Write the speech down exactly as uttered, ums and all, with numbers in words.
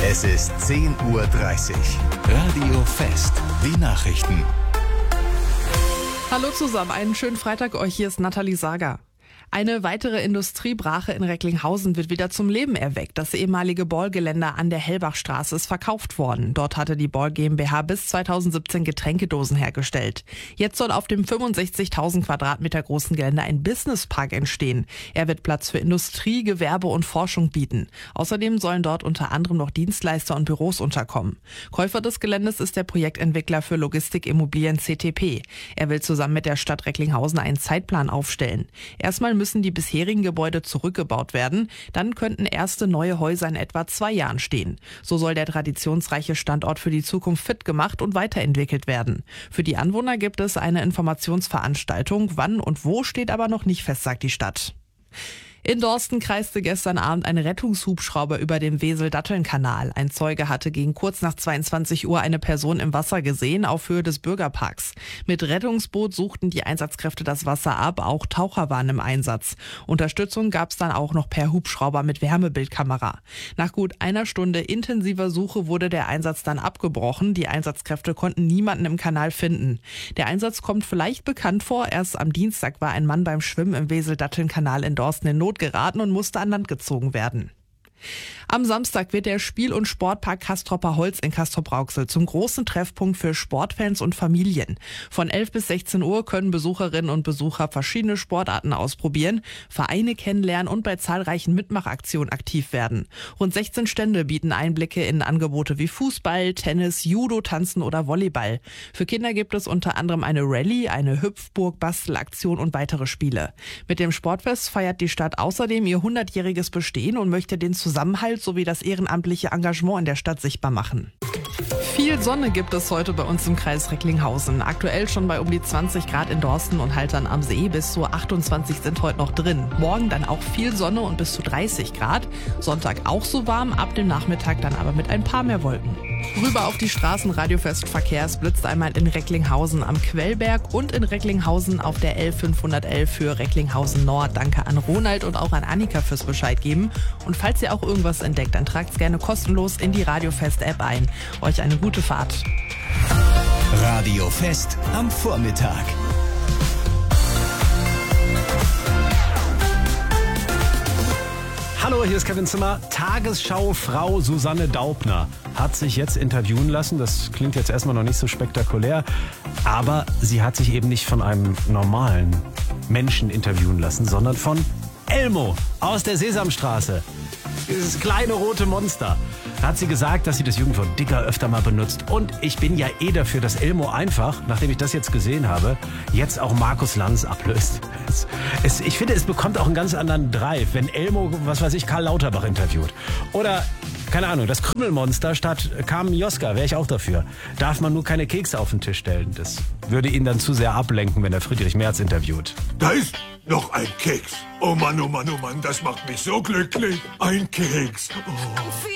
Es ist zehn Uhr dreißig. Radio Fest. Die Nachrichten. Hallo zusammen, einen schönen Freitag euch. Hier ist Nathalie Sager. Eine weitere Industriebrache in Recklinghausen wird wieder zum Leben erweckt. Das ehemalige Ballgelände an der Hellbachstraße ist verkauft worden. Dort hatte die Ball GmbH bis zweitausendsiebzehn Getränkedosen hergestellt. Jetzt soll auf dem fünfundsechzigtausend Quadratmeter großen Gelände ein Businesspark entstehen. Er wird Platz für Industrie, Gewerbe und Forschung bieten. Außerdem sollen dort unter anderem noch Dienstleister und Büros unterkommen. Käufer des Geländes ist der Projektentwickler für Logistikimmobilien C T P. Er will zusammen mit der Stadt Recklinghausen einen Zeitplan aufstellen. Erstmal müssen die bisherigen Gebäude zurückgebaut werden. Dann könnten erste neue Häuser in etwa zwei Jahren stehen. So soll der traditionsreiche Standort für die Zukunft fit gemacht und weiterentwickelt werden. Für die Anwohner gibt es eine Informationsveranstaltung. Wann und wo steht aber noch nicht fest, sagt die Stadt. In Dorsten kreiste gestern Abend ein Rettungshubschrauber über dem Wesel-Datteln-Kanal. Ein Zeuge hatte gegen kurz nach zweiundzwanzig Uhr eine Person im Wasser gesehen, auf Höhe des Bürgerparks. Mit Rettungsboot suchten die Einsatzkräfte das Wasser ab, auch Taucher waren im Einsatz. Unterstützung gab es dann auch noch per Hubschrauber mit Wärmebildkamera. Nach gut einer Stunde intensiver Suche wurde der Einsatz dann abgebrochen. Die Einsatzkräfte konnten niemanden im Kanal finden. Der Einsatz kommt vielleicht bekannt vor. Erst am Dienstag war ein Mann beim Schwimmen im Wesel-Datteln-Kanal in Dorsten in Not geraten und musste an Land gezogen werden. Am Samstag wird der Spiel- und Sportpark Castropper Holz in Castrop-Rauxel zum großen Treffpunkt für Sportfans und Familien. Von elf bis sechzehn Uhr können Besucherinnen und Besucher verschiedene Sportarten ausprobieren, Vereine kennenlernen und bei zahlreichen Mitmachaktionen aktiv werden. Rund sechzehn Stände bieten Einblicke in Angebote wie Fußball, Tennis, Judo, Tanzen oder Volleyball. Für Kinder gibt es unter anderem eine Rallye, eine Hüpfburg, Bastelaktion und weitere Spiele. Mit dem Sportfest feiert die Stadt außerdem ihr hundertjähriges Bestehen und möchte den Zusammenhalt sowie das ehrenamtliche Engagement in der Stadt sichtbar machen. Viel Sonne gibt es heute bei uns im Kreis Recklinghausen. Aktuell schon bei um die zwanzig Grad in Dorsten und Haltern am See. Bis zu achtundzwanzig sind heute noch drin. Morgen dann auch viel Sonne und bis zu dreißig Grad. Sonntag auch so warm, ab dem Nachmittag dann aber mit ein paar mehr Wolken. Rüber auf die Straßen Radiofest Verkehr. Es blitzt einmal in Recklinghausen am Quellberg und in Recklinghausen auf der L fünfhundertelf für Recklinghausen Nord. Danke an Ronald und auch an Annika fürs Bescheid geben. Und falls ihr auch irgendwas entdeckt, dann tragt's gerne kostenlos in die Radiofest-App ein. Euch eine gute Fahrt. Radio Fest am Vormittag. Hallo, hier ist Kevin Zimmer. Tagesschau-Frau Susanne Daubner hat sich jetzt interviewen lassen. Das klingt jetzt erstmal noch nicht so spektakulär, aber sie hat sich eben nicht von einem normalen Menschen interviewen lassen, sondern von Elmo aus der Sesamstraße. Dieses kleine rote Monster. Da hat sie gesagt, dass sie das Jugendwort Dicker öfter mal benutzt. Und ich bin ja eh dafür, dass Elmo einfach, nachdem ich das jetzt gesehen habe, jetzt auch Markus Lanz ablöst. Es, es, ich finde, es bekommt auch einen ganz anderen Drive, wenn Elmo, was weiß ich, Karl Lauterbach interviewt. Oder, keine Ahnung, das Krümelmonster statt Carmen Joska, wäre ich auch dafür. Darf man nur keine Kekse auf den Tisch stellen. Das würde ihn dann zu sehr ablenken, wenn er Friedrich Merz interviewt. Da ist noch ein Keks. Oh Mann, oh Mann, oh Mann, das macht mich so glücklich. Ein Keks. Oh.